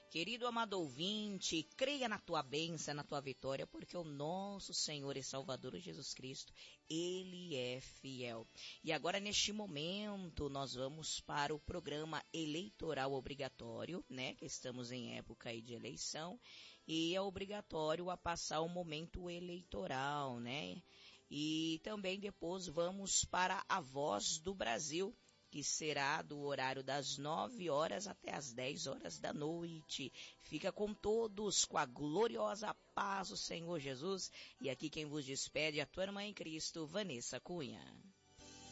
Querido amado ouvinte, creia na tua bênção, na tua vitória, porque o nosso Senhor e Salvador Jesus Cristo, Ele é fiel. E agora, neste momento, nós vamos para o programa eleitoral obrigatório, né? Que estamos em época aí de eleição, e é obrigatório a passar o momento eleitoral, né? E também depois vamos para a Voz do Brasil, que será do horário das 9 horas até as 10 horas da noite. Fica com todos, com a gloriosa paz do Senhor Jesus. E aqui quem vos despede é a tua irmã em Cristo, Vanessa Cunha.